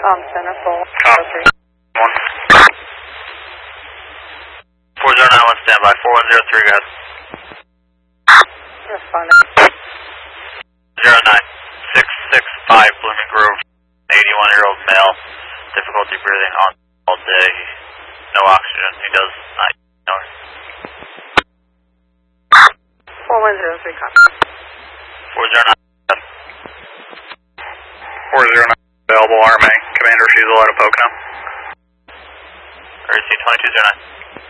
Center 4. Copy. 409 on standby. 4103, guys. Responding. 09-665 Blooming Grove. 81-year-old male. Difficulty breathing on all day. No oxygen. He does not know. 4103, copy. 409. 409 available RMA. Commander Fusil out of Pocono. RC 2209.